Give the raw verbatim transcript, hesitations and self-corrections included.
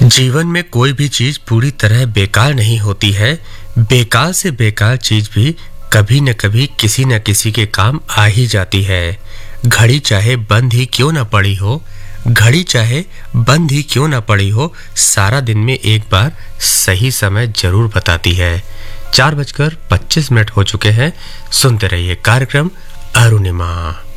जीवन में कोई भी चीज पूरी तरह बेकार नहीं होती है। बेकार से बेकार चीज भी कभी न कभी किसी न किसी के काम आ ही जाती है। घड़ी चाहे बंद ही क्यों न पड़ी हो, घड़ी चाहे बंद ही क्यों न पड़ी हो, सारा दिन में एक बार सही समय जरूर बताती है। चार बजकर पच्चीस मिनट हो चुके हैं। सुनते रहिए कार्यक्रम अरुणिमा।